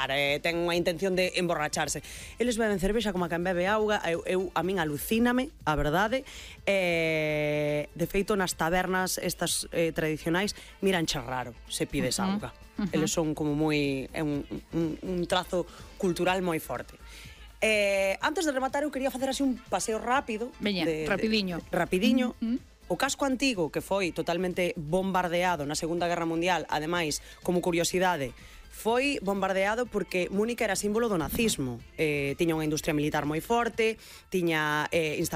emborrachar, ten unha intención de emborracharse. Eles beben cervexa como a quen bebe auga, a min alucíname, a verdade. De feito, nas tabernas estas tradicionais, miranche raro se pides auga. Eles son como moi... é un trazo cultural moi forte. Antes de rematar, eu quería facer así un paseo rápido. Veña, rapidiño. Rapidiño. O casco antigo, que foi totalmente bombardeado na Segunda Guerra Mundial, ademais, como curiosidade, foi bombardeado porque Múnich era símbolo do nazismo. Tiña unha industria militar moi forte, tiña